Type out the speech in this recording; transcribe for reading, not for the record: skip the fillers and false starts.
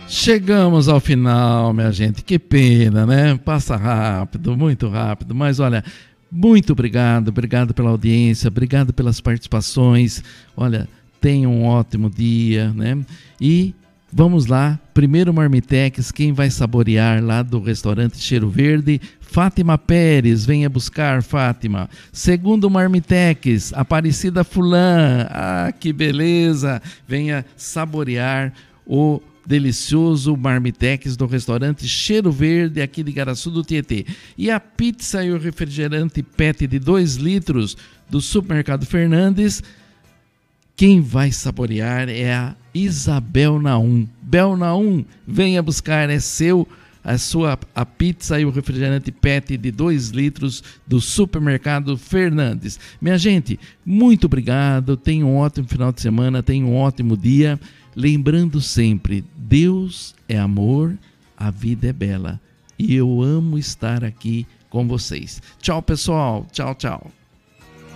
Chegamos ao final, minha gente, que pena, né? Passa rápido, muito rápido, mas olha, muito obrigado pela audiência, obrigado pelas participações, olha, tenham um ótimo dia, né? E vamos lá, primeiro Marmitex, quem vai saborear lá do restaurante Cheiro Verde? Fátima Pérez, venha buscar, Fátima. Segundo Marmitex, Aparecida Fulan, que beleza, venha saborear o delicioso Marmitex do restaurante Cheiro Verde, aqui de Igaraçu do Tietê. E a pizza e o refrigerante PET de 2 litros do Supermercado Fernandes, quem vai saborear é a Isabel Naum. Bel Naum, venha buscar, é seu, a pizza e o refrigerante PET de 2 litros do Supermercado Fernandes. Minha gente, muito obrigado, tenha um ótimo final de semana, tenha um ótimo dia. Lembrando sempre, Deus é amor, a vida é bela. E eu amo estar aqui com vocês. Tchau, pessoal. Tchau, tchau.